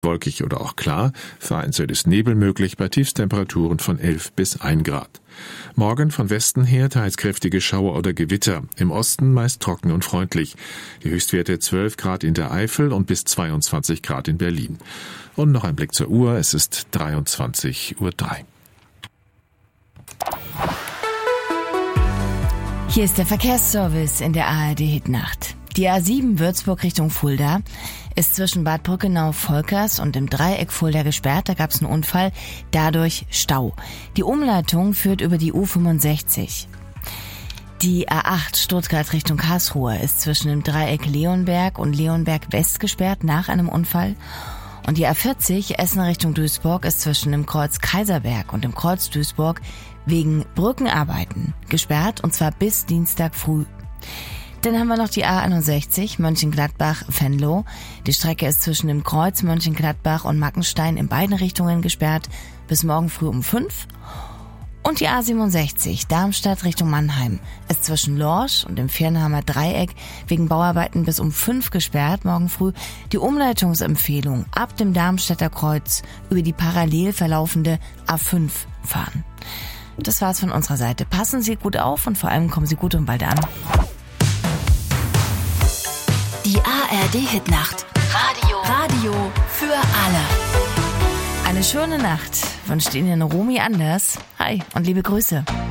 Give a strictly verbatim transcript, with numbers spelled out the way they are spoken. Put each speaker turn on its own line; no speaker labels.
Wolkig oder auch klar, vereinzelt ist Nebel möglich bei Tiefstemperaturen von elf bis ein Grad. Morgen von Westen her teils kräftige Schauer oder Gewitter, im Osten meist trocken und freundlich. Die Höchstwerte zwölf Grad in der Eifel und bis zweiundzwanzig Grad in Berlin. Und noch ein Blick zur Uhr, es ist dreiundzwanzig Uhr drei.
Hier ist der Verkehrsservice in der A R D-Hitnacht. Die A sieben Würzburg Richtung Fulda ist zwischen Bad Brückenau-Volkers und dem Dreieck Fulda gesperrt. Da gab es einen Unfall, dadurch Stau. Die Umleitung führt über die U fünfundsechzig. Die A acht Stuttgart Richtung Karlsruhe ist zwischen dem Dreieck Leonberg und Leonberg West gesperrt nach einem Unfall. Und die A vierzig Essen Richtung Duisburg ist zwischen dem Kreuz Kaiserberg und dem Kreuz Duisburg wegen Brückenarbeiten gesperrt, und zwar bis Dienstag früh. Dann haben wir noch die A einundsechzig Mönchengladbach-Venlo. Die Strecke ist zwischen dem Kreuz Mönchengladbach und Mackenstein in beiden Richtungen gesperrt bis morgen früh um fünf. Und die A siebenundsechzig Darmstadt Richtung Mannheim ist zwischen Lorsch und dem Viernheimer Dreieck wegen Bauarbeiten bis um fünf gesperrt morgen früh. Die Umleitungsempfehlung ab dem Darmstädter Kreuz über die parallel verlaufende A fünf fahren. Das war's von unserer Seite. Passen Sie gut auf und vor allem kommen Sie gut und bald an.
Die A R D-Hitnacht. Radio. Radio für alle.
Eine schöne Nacht wünscht Ihnen Romy Anders. Hi und liebe Grüße.